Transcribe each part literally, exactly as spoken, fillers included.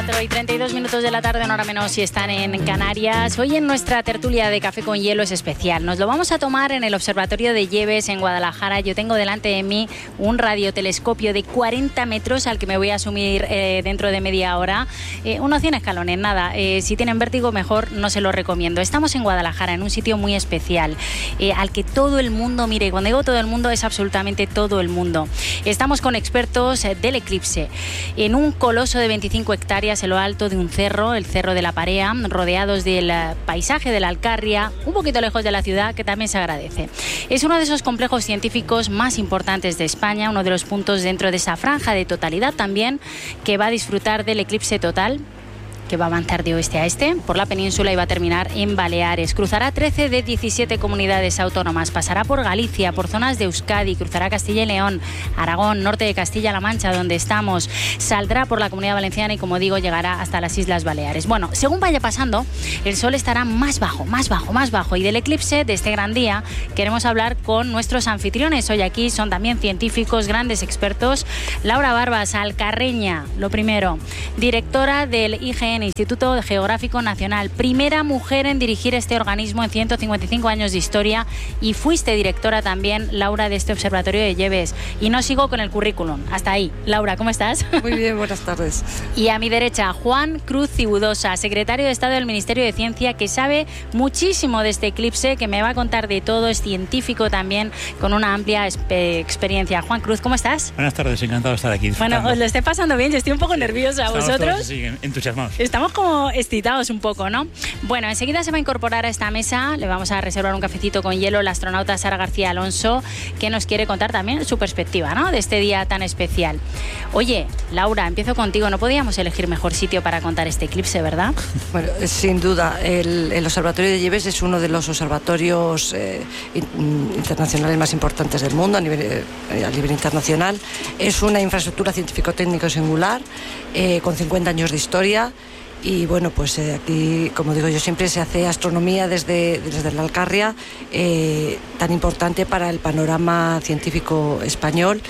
cuatro y treinta y dos minutos de la tarde, una hora menos si están en Canarias. Hoy en nuestra tertulia de Café con Hielo es especial. Nos lo vamos a tomar en el Observatorio de Lleves en Guadalajara. Yo tengo delante de mí un radiotelescopio de cuarenta metros al que me voy a asumir eh, dentro de media hora. Eh, unos cien escalones, nada. Eh, si tienen vértigo, mejor no se lo recomiendo. Estamos en Guadalajara, en un sitio muy especial, eh, al que todo el mundo, mire, cuando digo todo el mundo, es absolutamente todo el mundo. Estamos con expertos eh, del eclipse, en un coloso de veinticinco hectáreas en lo alto de un cerro, el Cerro de la Parea, rodeados del paisaje de la Alcarria, un poquito lejos de la ciudad, que también se agradece. Es uno de esos complejos científicos más importantes de España, uno de los puntos dentro de esa franja de totalidad también, que va a disfrutar del eclipse total, que va a avanzar de oeste a este por la península y va a terminar en Baleares. Cruzará trece de diecisiete comunidades autónomas, pasará por Galicia, por zonas de Euskadi, cruzará Castilla y León, Aragón, norte de Castilla-La Mancha, donde estamos, saldrá por la Comunidad Valenciana y, como digo, llegará hasta las Islas Baleares. Bueno, según vaya pasando, el sol estará más bajo, más bajo, más bajo. Y del eclipse de este gran día queremos hablar con nuestros anfitriones. Hoy aquí son también científicos, grandes expertos. Laura Barbas, alcarreña, lo primero, directora del I G N, Instituto Geográfico Nacional, primera mujer en dirigir este organismo en ciento cincuenta y cinco años de historia, y fuiste directora también, Laura, de este Observatorio de Lleves. Y no sigo con el currículum, hasta ahí. Laura, ¿cómo estás? Muy bien, buenas tardes. Y a mi derecha, Juan Cruz Cibudosa, secretario de Estado del Ministerio de Ciencia, que sabe muchísimo de este eclipse, que me va a contar de todo, es científico también, con una amplia experiencia. Juan Cruz, ¿cómo estás? Buenas tardes, encantado de estar aquí. Bueno, os lo estoy pasando bien, yo estoy un poco nerviosa. Estamos ¿Vosotros? Todos así, entusiasmados. Estamos como excitados un poco, ¿no? Bueno, enseguida se va a incorporar a esta mesa, le vamos a reservar un cafecito con hielo, la astronauta Sara García Alonso, que nos quiere contar también su perspectiva, ¿no?, de este día tan especial. Oye, Laura, empiezo contigo. No podíamos elegir mejor sitio para contar este eclipse, ¿verdad? Bueno, sin duda, el, el Observatorio de Lleves es uno de los observatorios eh, internacionales más importantes del mundo a nivel, eh, a nivel internacional. Es una infraestructura científico-técnico singular, eh, con cincuenta años de historia. Y bueno, pues eh, aquí, como digo yo, siempre se hace astronomía desde, desde la Alcarria, eh, tan importante para el panorama científico español.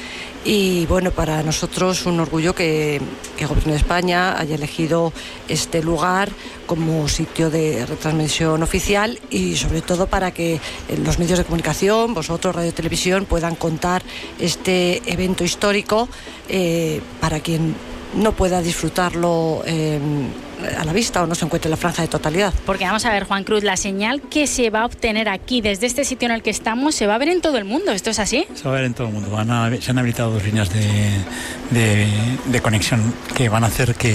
Y bueno, para nosotros un orgullo que, que el Gobierno de España haya elegido este lugar como sitio de retransmisión oficial, y sobre todo para que los medios de comunicación, vosotros, Radio y Televisión, puedan contar este evento histórico eh, para quien no pueda disfrutarlo eh, a la vista o no se encuentre en la franja de totalidad. Porque vamos a ver, Juan Cruz, la señal que se va a obtener aquí, desde este sitio en el que estamos, se va a ver en todo el mundo. ¿Esto es así? Se va a ver en todo el mundo. Van a, se han habilitado dos líneas de, de, de conexión que van a hacer que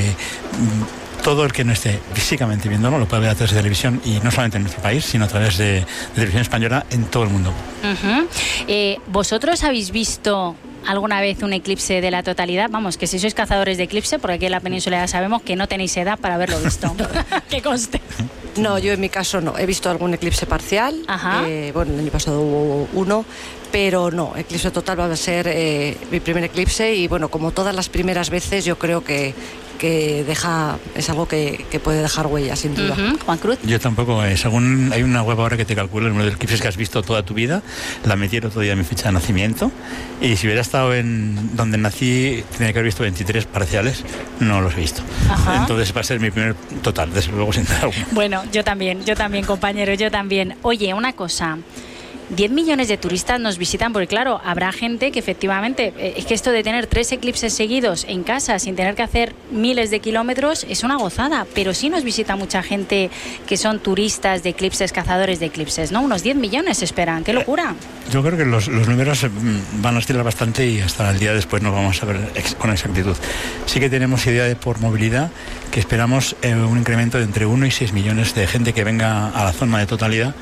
mmm, todo el que no esté físicamente viéndolo lo puede ver a través de televisión, y no solamente en nuestro país, sino a través de, de televisión española en todo el mundo. Uh-huh. eh, ¿Vosotros habéis visto alguna vez un eclipse de la totalidad? Vamos, que si sois cazadores de eclipse, porque aquí en la península ya sabemos que no tenéis edad para haberlo visto. Que conste. No, yo en mi caso no. He visto algún eclipse parcial. Eh, bueno, el año pasado hubo uno, pero no, eclipse total va a ser eh, mi primer eclipse, y bueno, como todas las primeras veces, yo creo que que deja, es algo que, que puede dejar huella, sin duda. Uh-huh. Juan Cruz. Yo tampoco, eh, según hay una web ahora que te calcula el número de eclipses que has visto toda tu vida, la metí el otro día en mi fecha de nacimiento, y si hubiera estado en donde nací, tendría que haber visto veintitrés parciales, no los he visto. Ajá. Entonces va a ser mi primer total, desde luego, sin duda alguna. Bueno, yo también, yo también, compañero, yo también. Oye, una cosa, diez millones de turistas nos visitan, porque claro, habrá gente que efectivamente, eh, es que esto de tener tres eclipses seguidos en casa sin tener que hacer miles de kilómetros es una gozada, pero sí nos visita mucha gente que son turistas de eclipses, cazadores de eclipses, ¿no? Unos diez millones esperan, ¡qué locura! Yo creo que los, los números van a oscilar bastante, y hasta el día después nos vamos a ver ex, con exactitud. Sí que tenemos idea de por movilidad que esperamos eh, un incremento de entre uno y seis millones de gente que venga a la zona de totalidad.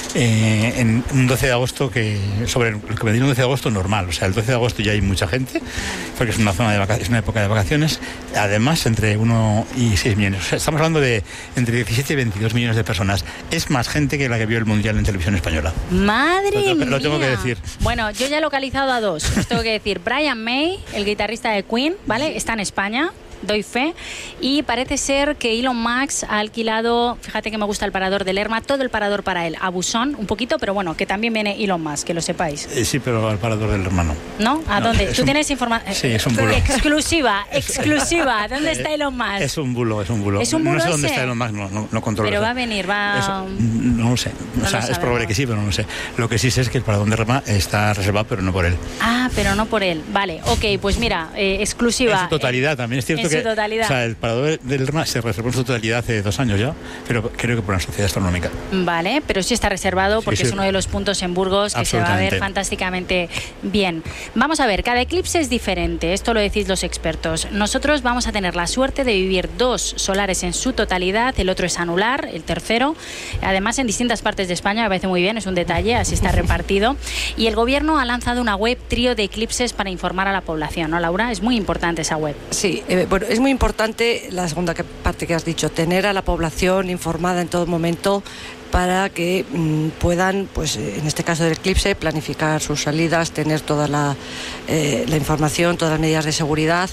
Eh, en un doce de agosto, que sobre lo que me dice un doce de agosto normal, o sea, el doce de agosto ya hay mucha gente, porque es una zona de vaca- es una época de vacaciones, además entre uno y seis millones, o sea, estamos hablando de entre diecisiete y veintidós millones de personas. Es más gente que la que vio el Mundial en televisión española. ¡Madre mía! Lo tengo que decir. Bueno, yo ya he localizado a dos, os tengo que decir. Brian May, el guitarrista de Queen, ¿vale? Está en España. doy fe. Y parece ser que Elon Musk ha alquilado, fíjate que me gusta el parador de Lerma, todo el parador para él, a Busón, un poquito, pero bueno, que también viene Elon Musk, que lo sepáis. Eh, sí, pero al parador del hermano. ¿No? ¿A no, dónde? ¿Tú un... tienes información? Sí, es un bulo. Exclusiva, exclusiva. ¿Dónde está Elon Musk? Es un bulo, es un bulo. ¿Es un bulo no sé ese? dónde está Elon Musk, no, no, no controlo. Pero eso. va a venir, va... Eso, no lo sé. No o sea, lo es probable que sí, pero no lo sé. Lo que sí sé es que el parador de Lerma está reservado, pero no por él. Ah, pero no por él. Vale, ok, pues mira, eh, exclusiva. En su totalidad, también es cierto en que... su totalidad. O sea, el parador de Lerma se reservó en su totalidad hace dos años ya, pero creo que por una sociedad astronómica. Vale, pero sí está reservado porque sí, sí. es uno de los puntos en Burgos que se va a ver fantásticamente bien. Vamos a ver, cada eclipse es diferente, esto lo decís los expertos. Nosotros vamos a tener la suerte de vivir dos solares en su totalidad, el otro es anular, el tercero, además en distintas partes de España, me parece muy bien, es un detalle, así está repartido. Y el gobierno ha lanzado una web Trío de Eclipses para informar a la población, ¿no, Laura? Es muy importante esa web. Sí, eh, bueno, es muy importante la segunda parte que has dicho, tener a la población informada en todo momento para que mmm, puedan, pues en este caso del eclipse, planificar sus salidas, tener toda la, eh, la información, todas las medidas de seguridad,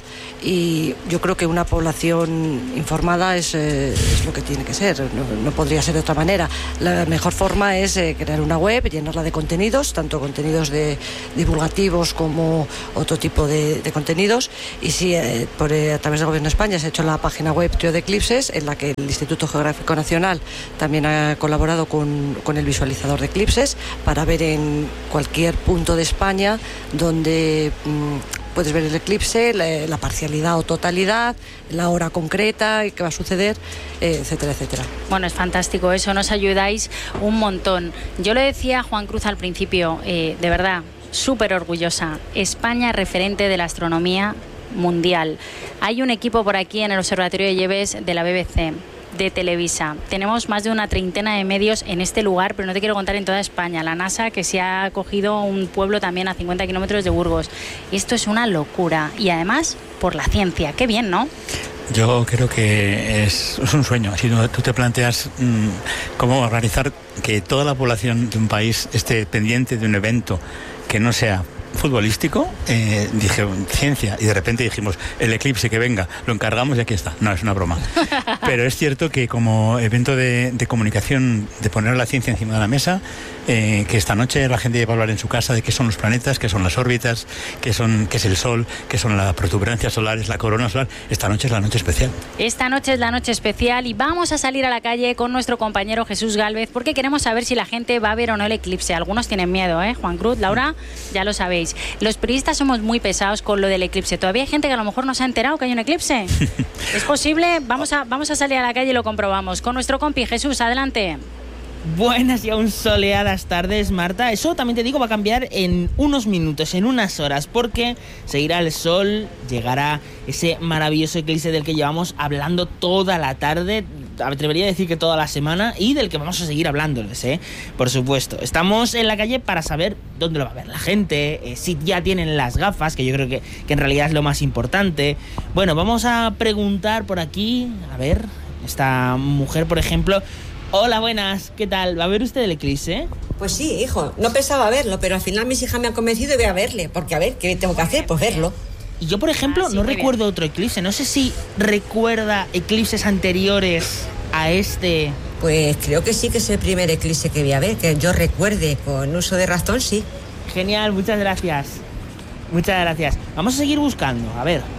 y yo creo que una población informada es, eh, es lo que tiene que ser, no, no podría ser de otra manera. La mejor forma es eh, crear una web, llenarla de contenidos, tanto contenidos de, divulgativos como otro tipo de, de contenidos, y sí, eh, por, eh, a través del Gobierno de España se ha hecho la página web Trío de Eclipses, en la que el Instituto Geográfico Nacional también ha colaborado Con, con el visualizador de eclipses para ver en cualquier punto de España donde mmm, puedes ver el eclipse, la, la parcialidad o totalidad, la hora concreta y qué va a suceder, eh, etcétera, etcétera. Bueno, es fantástico eso, nos ayudáis un montón. Yo le decía a Juan Cruz al principio, eh, de verdad, súper orgullosa, España referente de la astronomía mundial. Hay un equipo por aquí en el Observatorio de Lleves de la B B C, de Televisa. Tenemos más de una treintena de medios en este lugar, pero no te quiero contar en toda España. La NASA, que se ha cogido un pueblo también a cincuenta kilómetros de Burgos. Esto es una locura. Y además, por la ciencia. Qué bien, ¿no? Yo creo que es, es un sueño. Si tú te planteas mmm, cómo organizar que toda la población de un país esté pendiente de un evento que no sea futbolístico, eh, dije ciencia, y de repente dijimos el eclipse que venga, lo encargamos y aquí está. No, es una broma. Pero es cierto que como evento de, de comunicación, de poner la ciencia encima de la mesa, eh, que esta noche la gente va a hablar en su casa de qué son los planetas, qué son las órbitas, qué, son, qué es el Sol, qué son las protuberancias solares, la corona solar. Esta noche es la noche especial. Esta noche es la noche especial y vamos a salir a la calle con nuestro compañero Jesús Gálvez porque queremos saber si la gente va a ver o no el eclipse. Algunos tienen miedo, ¿eh? Juan Cruz, Laura, ya lo sabéis. Los periodistas somos muy pesados con lo del eclipse. Todavía hay gente que a lo mejor no se ha enterado que hay un eclipse. ¿Es posible? Vamos a, vamos a salir a la calle y lo comprobamos. Con nuestro compi Jesús, adelante. Buenas y aún soleadas tardes, Marta. Eso también te digo va a cambiar en unos minutos, en unas horas, porque seguirá el sol, llegará ese maravilloso eclipse del que llevamos hablando toda la tarde, atrevería a decir que toda la semana, y del que vamos a seguir hablándoles, ¿eh? Por supuesto. Estamos en la calle para saber dónde lo va a ver la gente, eh, si ya tienen las gafas, que yo creo que, que en realidad es lo más importante. Bueno, vamos a preguntar por aquí, a ver, esta mujer, por ejemplo. Hola, buenas, ¿qué tal? ¿Va a ver usted el eclipse? Pues sí, hijo, no pensaba verlo, pero al final mis hijas me han convencido y voy a verle, porque a ver, ¿qué tengo que hacer? Pues verlo. Y yo, por ejemplo, ah, sí, no recuerdo bien. Otro eclipse, no sé si recuerda eclipses anteriores a este. Pues creo que sí que es el primer eclipse que voy a ver, que yo recuerde, con uso de ratón, sí. Genial, muchas gracias. Muchas gracias. Vamos a seguir buscando, a ver.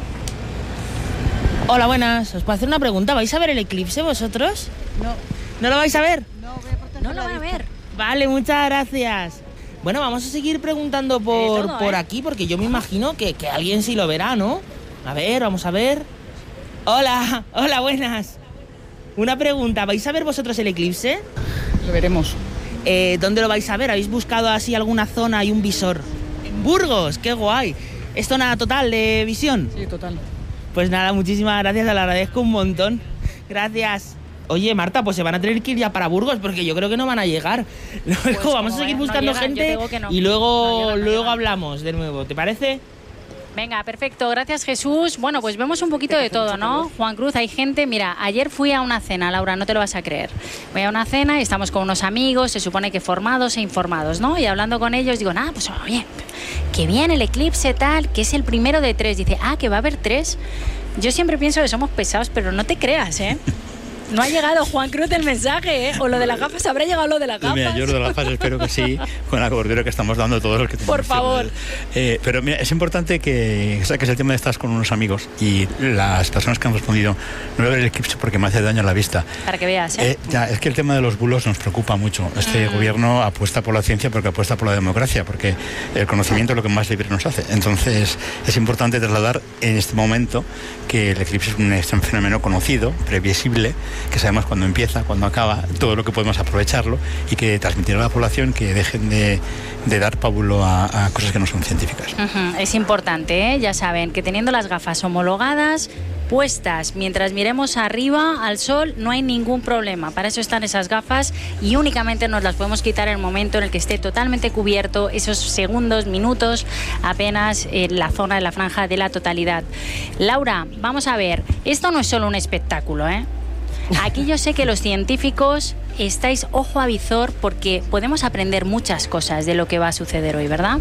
Hola, buenas, ¿os puedo hacer una pregunta? ¿Vais a ver el eclipse vosotros? No. ¿No lo vais a ver? No, voy a portar No lo van a ver. Vale, muchas gracias. Bueno, vamos a seguir preguntando por, todo, por ¿eh? aquí, porque yo me imagino que, que alguien sí lo verá, ¿no? A ver, vamos a ver. Hola, hola, buenas. Una pregunta, ¿vais a ver vosotros el eclipse? Lo veremos. Eh, ¿Dónde lo vais a ver? ¿Habéis buscado así alguna zona y un visor? En Burgos, qué guay. ¿Es zona total de visión? Sí, total. Pues nada, muchísimas gracias, te lo agradezco un montón. Gracias. Oye, Marta, pues se van a tener que ir ya para Burgos porque yo creo que no van a llegar. Luego Pues vamos a seguir no buscando llegan, gente no. y luego, No llegan, no luego llegan. hablamos de nuevo. ¿Te parece? Venga, perfecto, gracias Jesús. Bueno, pues vemos un poquito de todo, ¿no? Juan Cruz, hay gente, mira, ayer fui a una cena, Laura, no te lo vas a creer. Voy a una cena y estamos con unos amigos, se supone que formados e informados, ¿no? Y hablando con ellos digo, nada, pues oye, que bien el eclipse tal, que es el primero de tres. Dice, ah, que va a haber tres. Yo siempre pienso que somos pesados, pero no te creas, ¿eh? No ha llegado, Juan Cruz, el mensaje, ¿eh? O lo de las gafas, ¿habrá llegado lo de las gafas? Mira, yo lo de las gafas espero que sí, con la cobertura que estamos dando todos los que tenemos. Por favor. Eh, pero mira, es importante que saques el tema de estás con unos amigos y las personas que han respondido, no veo el eclipse porque me hace daño a la vista. Para que veas, ¿eh? eh ya, es que el tema de los bulos nos preocupa mucho. Este mm. gobierno apuesta por la ciencia porque apuesta por la democracia, porque el conocimiento es lo que más libre nos hace. Entonces, es importante trasladar en este momento que el eclipse es un, es un fenómeno conocido, previsible, que sabemos cuándo empieza, cuándo acaba, todo lo que podemos aprovecharlo y que transmitir a la población que dejen de, de dar pábulo a, a cosas que no son científicas. Uh-huh. Es importante, ¿eh? Ya saben, que teniendo las gafas homologadas, puestas, mientras miremos arriba al sol, no hay ningún problema. Para eso están esas gafas y únicamente nos las podemos quitar en el momento en el que esté totalmente cubierto, esos segundos, minutos, apenas en la zona de la franja de la totalidad. Laura, vamos a ver, esto no es solo un espectáculo, ¿eh? Aquí yo sé que los científicos estáis ojo a visor porque podemos aprender muchas cosas de lo que va a suceder hoy, ¿verdad?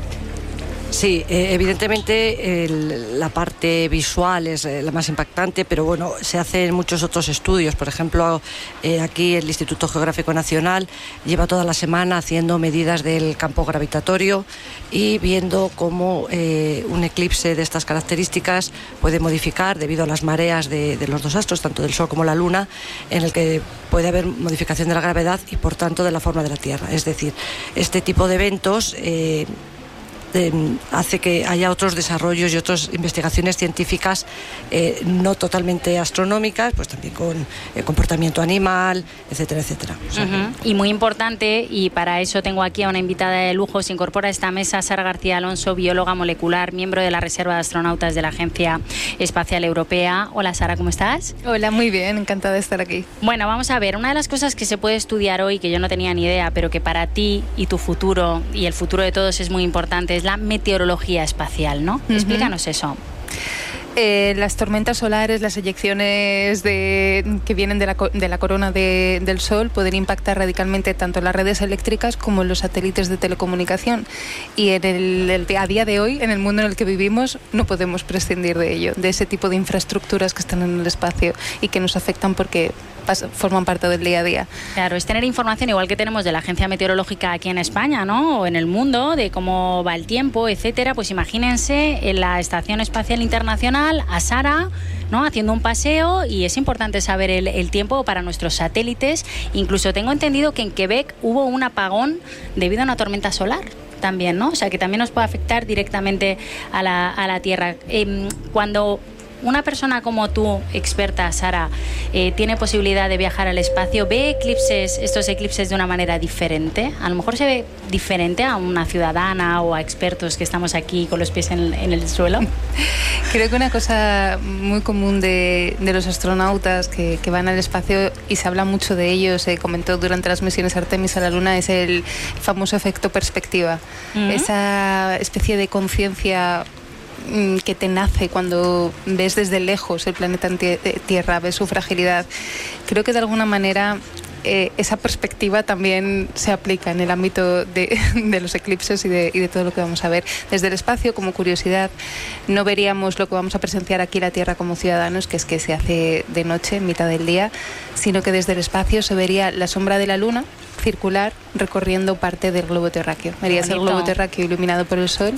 Sí, eh, evidentemente el, la parte visual es eh, la más impactante, pero bueno, se hacen muchos otros estudios. Por ejemplo, eh, aquí el Instituto Geográfico Nacional lleva toda la semana haciendo medidas del campo gravitatorio y viendo cómo eh, un eclipse de estas características puede modificar, debido a las mareas de, de los dos astros, tanto del Sol como la Luna, en el que puede haber modificación de la gravedad y por tanto de la forma de la Tierra. Es decir, este tipo de eventos Eh, De, hace que haya otros desarrollos y otras investigaciones científicas eh, no totalmente astronómicas, pues también con eh, comportamiento animal, etcétera, etcétera. O sea, uh-huh. Y muy importante, y para eso tengo aquí a una invitada de lujo, se incorpora a esta mesa Sara García Alonso, bióloga molecular, miembro de la Reserva de Astronautas de la Agencia Espacial Europea. Hola Sara, ¿cómo estás? Hola, muy bien, encantada de estar aquí. Bueno, vamos a ver, una de las cosas que se puede estudiar hoy, que yo no tenía ni idea, pero que para ti y tu futuro y el futuro de todos es muy importante, es la meteorología espacial, ¿no? Uh-huh. Explícanos eso. Eh, las tormentas solares, las eyecciones de, que vienen de la, de la corona de, del Sol pueden impactar radicalmente tanto en las redes eléctricas como en los satélites de telecomunicación. Y en el, el, a día de hoy, en el mundo en el que vivimos, no podemos prescindir de ello, de ese tipo de infraestructuras que están en el espacio y que nos afectan porque pas, forman parte del día a día. Claro, es tener información igual que tenemos de la Agencia Meteorológica aquí en España, ¿no? O en el mundo, de cómo va el tiempo, etcétera. Pues imagínense en la Estación Espacial Internacional a Sara, ¿no? Haciendo un paseo, y es importante saber el, el tiempo para nuestros satélites. Incluso tengo entendido que en Quebec hubo un apagón debido a una tormenta solar también, ¿no? O sea, que también nos puede afectar directamente a la, a la Tierra. Eh, cuando una persona como tú, experta, Sara, eh, tiene posibilidad de viajar al espacio, ¿ve eclipses, estos eclipses de una manera diferente? A lo mejor se ve diferente a una ciudadana o a expertos que estamos aquí con los pies en, en el suelo. Creo que una cosa muy común de, de los astronautas que, que van al espacio, y se habla mucho de ello, se comentó durante las misiones Artemis a la Luna, es el famoso efecto perspectiva. Uh-huh. Esa especie de conciencia que te nace cuando ves desde lejos el planeta Tierra, ves su fragilidad. Creo que de alguna manera eh, esa perspectiva también se aplica en el ámbito de, de los eclipses y de, y de todo lo que vamos a ver. Desde el espacio, como curiosidad, no veríamos lo que vamos a presenciar aquí en la Tierra como ciudadanos, que es que se hace de noche, en mitad del día, sino que desde el espacio se vería la sombra de la Luna circular recorriendo parte del globo terráqueo. Verías el globo terráqueo iluminado por el Sol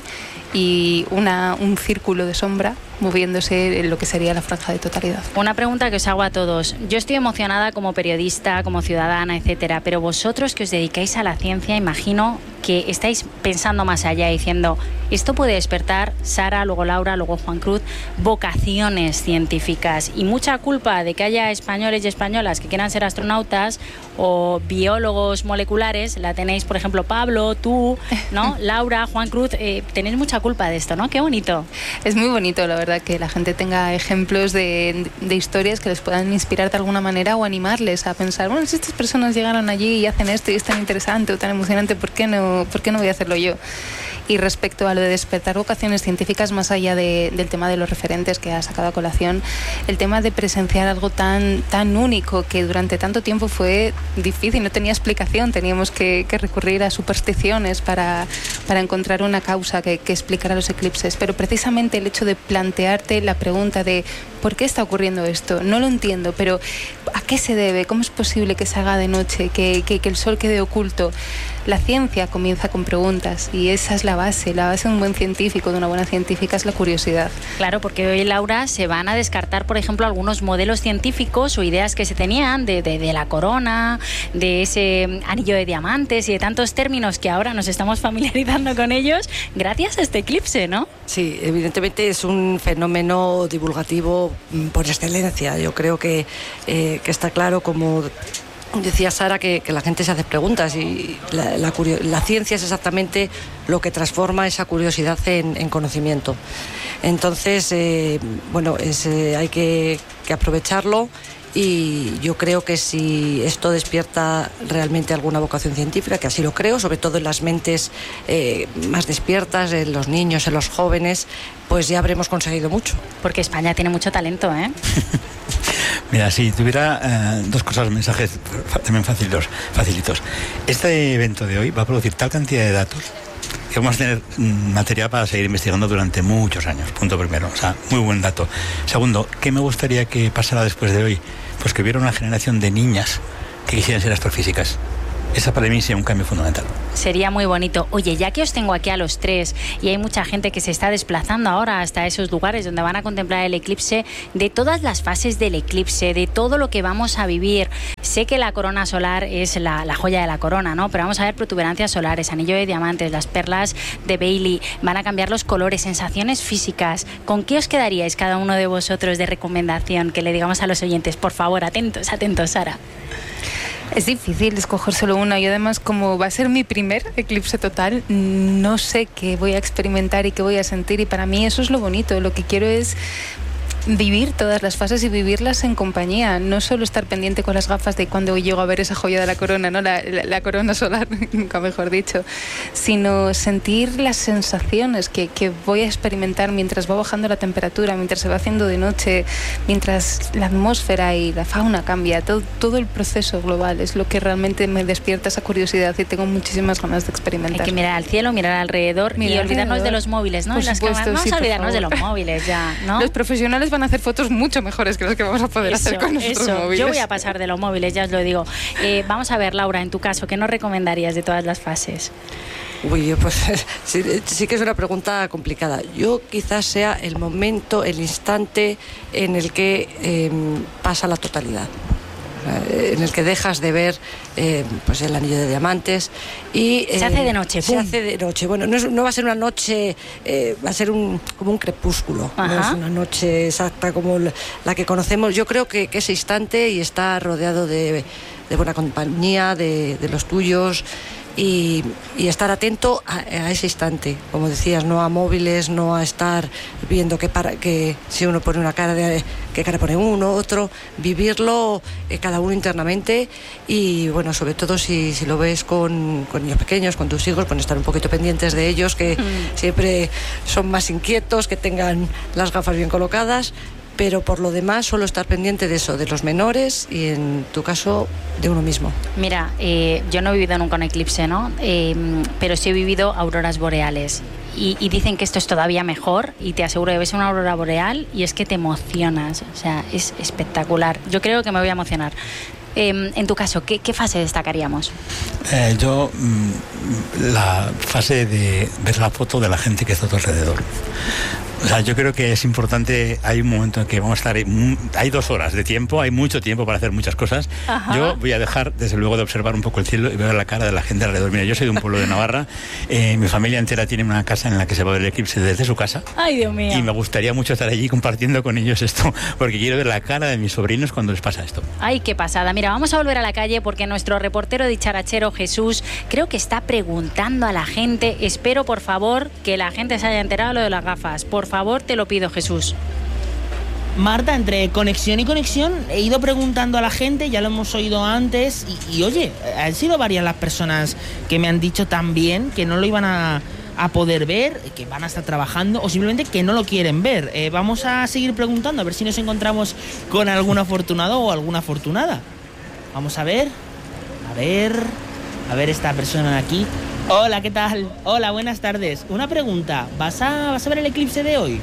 y una, un círculo de sombra moviéndose en lo que sería la franja de totalidad. Una pregunta que os hago a todos. Yo estoy emocionada como periodista, como ciudadana, etcétera, pero vosotros que os dedicáis a la ciencia, imagino que estáis pensando más allá, diciendo, esto puede despertar, Sara, luego Laura, luego Juan Cruz, vocaciones científicas, y mucha culpa de que haya españoles y españolas que quieran ser astronautas o biólogos moleculares la tenéis, por ejemplo, Pablo, tú, ¿no? Laura, Juan Cruz, eh, tenéis mucha culpa de esto, ¿no? Qué bonito. Es muy bonito, la verdad, que la gente tenga ejemplos de, de historias que les puedan inspirar de alguna manera o animarles a pensar, bueno, si estas personas llegaron allí y hacen esto y es tan interesante o tan emocionante, ¿por qué no no, ¿por qué no voy a hacerlo yo? Y respecto a lo de despertar vocaciones científicas, más allá de, del tema de los referentes que ha sacado a colación, el tema de presenciar algo tan, tan único que durante tanto tiempo fue difícil, no tenía explicación, teníamos que, que recurrir a supersticiones para, para encontrar una causa que, que explicara los eclipses. Pero precisamente el hecho de plantearte la pregunta de ¿por qué está ocurriendo esto? No lo entiendo, pero ¿a qué se debe? ¿Cómo es posible que se haga de noche, que, que, que el sol quede oculto? La ciencia comienza con preguntas y esa es la base, la base de un buen científico, de una buena científica, es la curiosidad. Claro, porque hoy, Laura, se van a descartar, por ejemplo, algunos modelos científicos o ideas que se tenían de, de, de la corona, de ese anillo de diamantes y de tantos términos que ahora nos estamos familiarizando con ellos gracias a este eclipse, ¿no? Sí, evidentemente es un fenómeno divulgativo por excelencia. Yo creo que, eh, que está claro, como decía Sara, que, que la gente se hace preguntas y la, la, la ciencia es exactamente lo que transforma esa curiosidad en, en conocimiento. Entonces, eh, bueno, es, eh, hay que, que aprovecharlo. Y yo creo que si esto despierta realmente alguna vocación científica, que así lo creo, sobre todo en las mentes eh, más despiertas, en los niños, en los jóvenes, pues ya habremos conseguido mucho. Porque España tiene mucho talento, ¿eh? Mira, si tuviera eh, dos cosas, mensajes también facilitos, facilitos. Este evento de hoy va a producir tal cantidad de datos que vamos a tener material para seguir investigando durante muchos años, punto primero. O sea, muy buen dato. Segundo, ¿qué me gustaría que pasara después de hoy? Pues que hubiera una generación de niñas que quisieran ser astrofísicas. Esa para mí sería un cambio fundamental. Sería muy bonito. Oye, ya que os tengo aquí a los tres y hay mucha gente que se está desplazando ahora hasta esos lugares donde van a contemplar el eclipse, de todas las fases del eclipse, de todo lo que vamos a vivir, sé que la corona solar es la, la joya de la corona, ¿no? Pero vamos a ver protuberancias solares, anillo de diamantes, las perlas de Bailey, van a cambiar los colores, sensaciones físicas. ¿Con qué os quedaríais cada uno de vosotros de recomendación que le digamos a los oyentes? Por favor, atentos, atentos, Sara. Es difícil escoger solo una y además, como va a ser mi primer eclipse total, no sé qué voy a experimentar y qué voy a sentir, y para mí eso es lo bonito. Lo que quiero es vivir todas las fases y vivirlas en compañía, no solo estar pendiente con las gafas de cuando llego a ver esa joya de la corona, no la, la, la corona solar, nunca mejor dicho, sino sentir las sensaciones que, que voy a experimentar mientras va bajando la temperatura, mientras se va haciendo de noche, mientras la atmósfera y la fauna cambia. Todo, todo el proceso global es lo que realmente me despierta esa curiosidad y tengo muchísimas ganas de experimentar. Hay que mirar al cielo, mirar alrededor mirar y olvidarnos alrededor. de los móviles, ¿no? Por Las supuesto, cámaras. Vamos sí, a olvidarnos de favor. los móviles ya, ¿no? Los profesionales van a hacer fotos mucho mejores que las que vamos a poder Eso, hacer con nuestros eso. móviles. Yo voy a pasar de los móviles, ya os lo digo. Eh, vamos a ver, Laura, en tu caso, ¿qué nos recomendarías de todas las fases? Uy, pues sí, sí que es una pregunta complicada. Yo quizás sea el momento, el instante en el que eh, pasa la totalidad, en el que dejas de ver eh, pues el anillo de diamantes y eh, se hace de noche, se ¡pum! hace de noche. Bueno, no, es, no va a ser una noche, eh, va a ser un, como un crepúsculo. Ajá. No es una noche exacta como la, la que conocemos. Yo creo que, que ese instante, y está rodeado de, de buena compañía, de, de los tuyos. Y, y estar atento a, a ese instante, como decías, no a móviles, no a estar viendo que, para, que si uno pone una cara, de qué cara pone uno, otro, vivirlo eh, cada uno internamente. Y bueno, sobre todo si, si lo ves con, con niños pequeños, con tus hijos, pues estar un poquito pendientes de ellos, que mm. siempre son más inquietos, que tengan las gafas bien colocadas. Pero por lo demás solo estar pendiente de eso, de los menores y en tu caso de uno mismo. Mira, eh, yo no he vivido nunca un eclipse, ¿no? Eh, pero sí he vivido auroras boreales y, y dicen que esto es todavía mejor y te aseguro que ves una aurora boreal y es que te emocionas, o sea, es espectacular. Yo creo que me voy a emocionar. Eh, en tu caso, ¿qué, qué fase destacaríamos? Eh, yo, mm, la fase de ver la foto de la gente que está a tu alrededor. O sea, yo creo que es importante, hay un momento en que vamos a estar, hay dos horas de tiempo, hay mucho tiempo para hacer muchas cosas. Ajá. Yo voy a dejar, desde luego, de observar un poco el cielo y ver la cara de la gente alrededor. Mira, yo soy de un pueblo de Navarra, eh, mi familia entera tiene una casa en la que se va a ver el eclipse desde su casa. ¡Ay, Dios mío! Y me gustaría mucho estar allí compartiendo con ellos esto, porque quiero ver la cara de mis sobrinos cuando les pasa esto. ¡Ay, qué pasada! Mira, vamos a volver a la calle porque nuestro reportero dicharachero Jesús creo que está preguntando a la gente. Espero, por favor, que la gente se haya enterado de lo de las gafas. Por favor, te lo pido, Jesús. Marta, entre conexión y conexión he ido preguntando a la gente, ya lo hemos oído antes, y, y oye, han sido varias las personas que me han dicho también que no lo iban a, a poder ver, que van a estar trabajando o simplemente que no lo quieren ver. Eh, vamos a seguir preguntando a ver si nos encontramos con algún afortunado o alguna afortunada. Vamos a ver, a ver, a ver esta persona de aquí. Hola, ¿qué tal? Hola, buenas tardes. Una pregunta, ¿vas a, vas a ver el eclipse de hoy?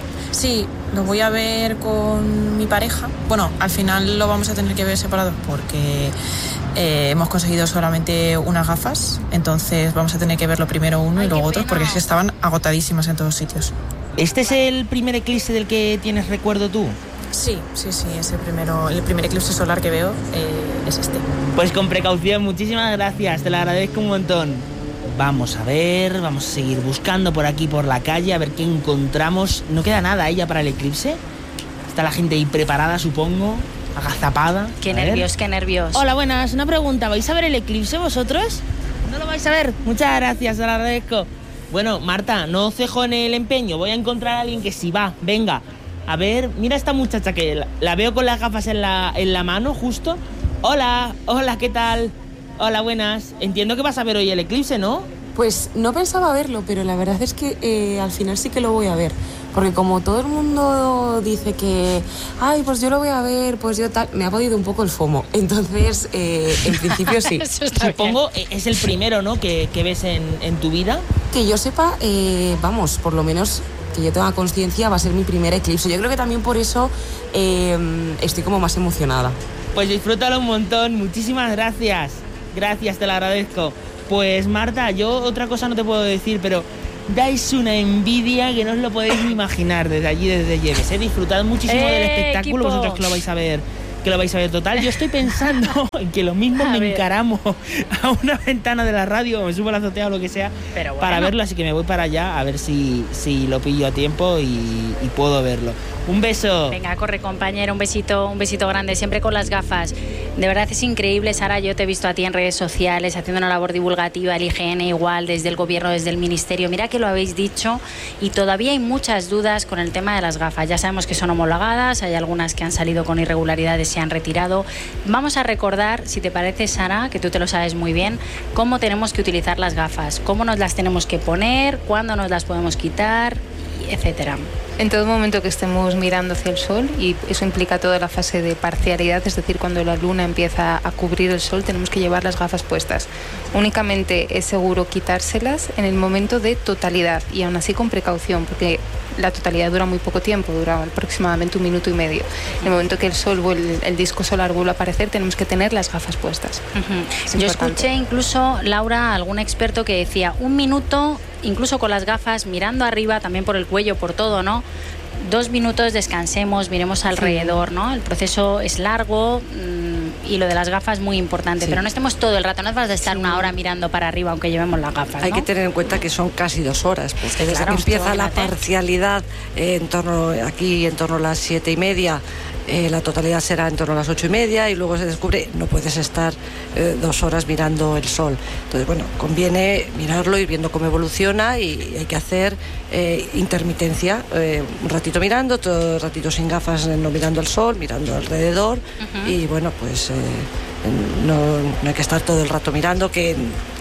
Sí, lo voy a ver con mi pareja. Bueno, al final lo vamos a tener que ver separados porque eh, hemos conseguido solamente unas gafas. Entonces vamos a tener que verlo primero uno Ay, y luego otros porque es que estaban agotadísimas en todos sitios. ¿Este es el primer eclipse del que tienes recuerdo tú? Sí, sí, sí, es el, primero, el primer eclipse solar que veo, eh, es este. Pues con precaución, muchísimas gracias, te lo agradezco un montón. Vamos a ver, vamos a seguir buscando por aquí, por la calle, a ver qué encontramos. No queda nada ella para el eclipse. Está la gente ahí preparada, supongo, agazapada. Qué nervios, qué nervios. Hola, buenas, una pregunta. ¿Vais a ver el eclipse vosotros? ¿No lo vais a ver? Muchas gracias, te lo agradezco. Bueno, Marta, no cejo en el empeño. Voy a encontrar a alguien que sí va. Venga, a ver, mira esta muchacha que la, la veo con las gafas en la, en la mano, justo. Hola, hola, ¿qué tal? Hola, buenas. Entiendo que vas a ver hoy el eclipse, ¿no? Pues no pensaba verlo, pero la verdad es que eh, al final sí que lo voy a ver. Porque como todo el mundo dice que, ay, pues yo lo voy a ver, pues yo tal, me ha podido un poco el FOMO. Entonces, eh, en principio sí. Supongo bien. Es el primero, ¿no?, que, que ves en, en tu vida. Que yo sepa, eh, vamos, por lo menos que yo tenga conciencia, va a ser mi primer eclipse. Yo creo que también por eso eh, estoy como más emocionada. Pues disfrútalo un montón. Muchísimas gracias. Gracias, te lo agradezco. Pues Marta, yo otra cosa no te puedo decir, pero dais una envidia que no os lo podéis ni imaginar desde allí, desde Lleves. He disfrutado muchísimo ¡Eh, del espectáculo, equipo! Vosotros que lo vais a ver, que lo vais a ver total. Yo estoy pensando en que lo mismo A me ver. encaramo a una ventana de la radio, me subo a la azotea o lo que sea, Pero bueno. para verlo, así que me voy para allá a ver si, si lo pillo a tiempo y, y puedo verlo. Un beso. Venga, corre, compañero, un besito, un besito grande, siempre con las gafas. De verdad es increíble, Sara, yo te he visto a ti en redes sociales haciendo una labor divulgativa, el I G N igual, desde el gobierno, desde el ministerio. Mira que lo habéis dicho y todavía hay muchas dudas con el tema de las gafas. Ya sabemos que son homologadas, hay algunas que han salido con irregularidades, se han retirado. Vamos a recordar, si te parece, Sara, que tú te lo sabes muy bien, cómo tenemos que utilizar las gafas, cómo nos las tenemos que poner, cuándo nos las podemos quitar, etcétera. En todo momento que estemos mirando hacia el sol, y eso implica toda la fase de parcialidad, es decir, cuando la luna empieza a cubrir el sol, tenemos que llevar las gafas puestas. Únicamente es seguro quitárselas en el momento de totalidad, y aún así con precaución, porque la totalidad dura muy poco tiempo, dura aproximadamente un minuto y medio. En el momento que el sol o el, el disco solar vuelva a aparecer, tenemos que tener las gafas puestas. Uh-huh. Yo escuché incluso, Laura, algún experto que decía un minuto, incluso con las gafas, mirando arriba, también por el cuello, por todo, ¿no? Dos minutos, descansemos, miremos alrededor, ¿no? El proceso es largo mmm, y lo de las gafas muy importante, sí. Pero no estemos todo el rato, no vas a estar sí. una hora mirando para arriba aunque llevemos las gafas, ¿no? Hay que tener en cuenta que son casi dos horas, porque desde claro, que empieza la fíjate. parcialidad eh, en torno, aquí en torno a las siete y media, eh, la totalidad será en torno a las ocho y media y luego se descubre, no puedes estar eh, dos horas mirando el sol. Entonces, bueno, conviene mirarlo, ir viendo cómo evoluciona y hay que hacer eh, intermitencia, eh, un ratito mirando, todo el ratito sin gafas, no mirando el sol, mirando alrededor. Uh-huh. Y bueno, pues eh, no, no hay que estar todo el rato mirando, que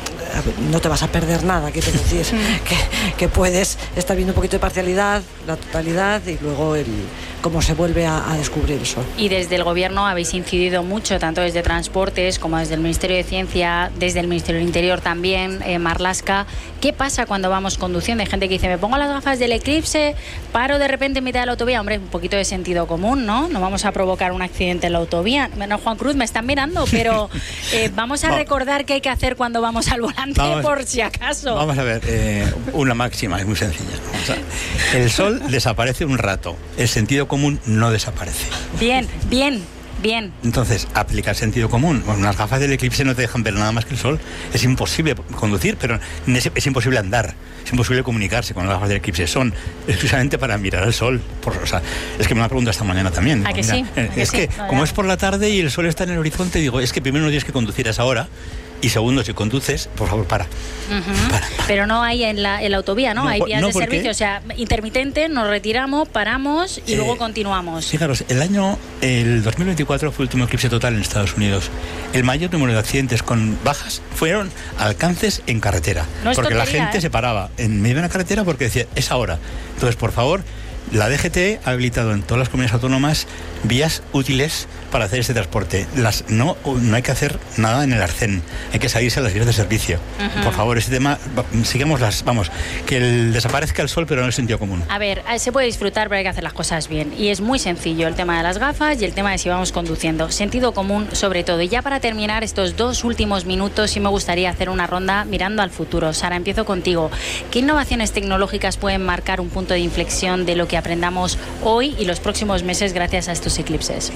no te vas a perder nada, quiero decir, que, que puedes estar viendo un poquito de parcialidad, la totalidad y luego el cómo se vuelve a, a descubrir el sol. Y desde el gobierno habéis incidido mucho, tanto desde Transportes como desde el Ministerio de Ciencia, desde el Ministerio del Interior también, eh, Marlaska. ¿Qué pasa cuando vamos conduciendo? Hay gente que dice, me pongo las gafas del eclipse, paro de repente en mitad de la autovía. Hombre, un poquito de sentido común, ¿no? No vamos a provocar un accidente en la autovía. Bueno, Juan Cruz, me están mirando, pero eh, vamos a recordar qué hay que hacer cuando vamos al volante, vamos, por si acaso. Vamos a ver, eh, una máxima, es muy sencilla. O sea, el sol desaparece un rato, el sentido común no desaparece. Bien, bien, bien. Entonces, aplica el sentido común. Bueno, unas gafas del eclipse no te dejan ver nada más que el sol. Es imposible conducir, pero es, es imposible andar. Es imposible comunicarse con las gafas del eclipse. Son exclusivamente para mirar al sol. Por, o sea, es que me lo ha preguntado esta mañana también. ¿A Digo, que mira, sí? eh, ¿A es que que, sí? No, como ya. es por la tarde y el sol está en el horizonte, digo, es que primero no tienes que conducir a esa hora. Y segundo, si conduces, por favor, para. Uh-huh. para, para. Pero no hay en la, en la autovía, ¿no? No, hay vías no, de porque... servicio, o sea, intermitente, nos retiramos, paramos y eh, luego continuamos. Fijaros, el año, el dos mil veinticuatro fue el último eclipse total en Estados Unidos. El mayor número de accidentes con bajas fueron alcances en carretera. No es porque tontería, la gente ¿eh? se paraba en medio de una carretera porque decía, es ahora. Entonces, por favor, la D G T ha habilitado en todas las comunidades autónomas vías útiles para hacer este transporte. Las, no, no hay que hacer nada en el arcén, hay que salirse a las vías de servicio. Uh-huh. Por favor, este tema, sigamos las, vamos, que el, desaparezca el sol, pero no el sentido común. A ver, se puede disfrutar, pero hay que hacer las cosas bien. Y es muy sencillo el tema de las gafas y el tema de si vamos conduciendo. Sentido común sobre todo. Y ya para terminar estos dos últimos minutos, sí me gustaría hacer una ronda mirando al futuro. Sara, empiezo contigo. ¿Qué innovaciones tecnológicas pueden marcar un punto de inflexión de lo que aprendamos hoy y los próximos meses gracias a estos eclipses?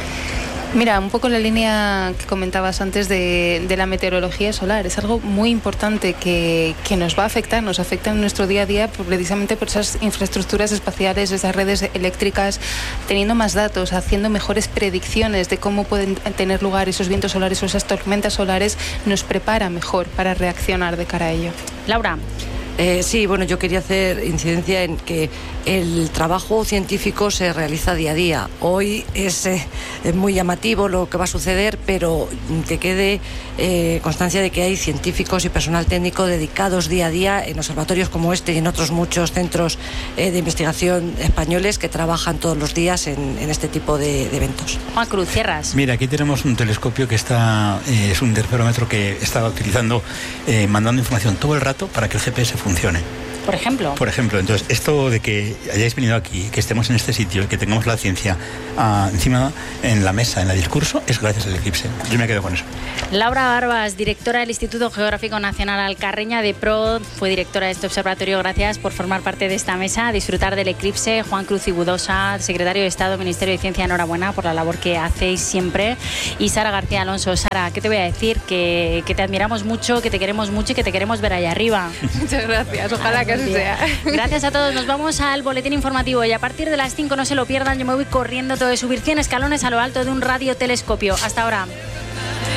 Mira, un poco la línea que comentabas antes de, de la meteorología solar. Es algo muy importante que, que nos va a afectar, nos afecta en nuestro día a día precisamente por esas infraestructuras espaciales, esas redes eléctricas, teniendo más datos, haciendo mejores predicciones de cómo pueden tener lugar esos vientos solares o esas tormentas solares, nos prepara mejor para reaccionar de cara a ello. Laura. Eh, sí, bueno, yo quería hacer incidencia en que el trabajo científico se realiza día a día. Hoy es, eh, es muy llamativo lo que va a suceder, pero que quede eh, constancia de que hay científicos y personal técnico dedicados día a día en observatorios como este y en otros muchos centros eh, de investigación españoles que trabajan todos los días en, en este tipo de, de eventos. Juan Cruz, cierras. Mira, aquí tenemos un telescopio que está, eh, es un interferómetro que está utilizando, eh, mandando información todo el rato para que el G P S funcione. funcione. Por ejemplo. Por ejemplo, entonces, esto de que hayáis venido aquí, que estemos en este sitio y que tengamos la ciencia uh, encima en la mesa, en el discurso, es gracias al eclipse. Yo me quedo con eso. Laura Barbas, directora del Instituto Geográfico Nacional Alcarreña de Pro, fue directora de este observatorio. Gracias por formar parte de esta mesa, disfrutar del eclipse. Juan Cruz Igudosa, secretario de Estado, Ministerio de Ciencia, enhorabuena por la labor que hacéis siempre. Y Sara García Alonso. Sara, ¿qué te voy a decir? Que, que te admiramos mucho, que te queremos mucho y que te queremos ver allá arriba. Muchas gracias, ojalá que así sea. Gracias a todos, nos vamos al boletín informativo y a partir de las cinco no se lo pierdan, yo me voy corriendo, todo de subir cien escalones a lo alto de un radiotelescopio. Hasta ahora.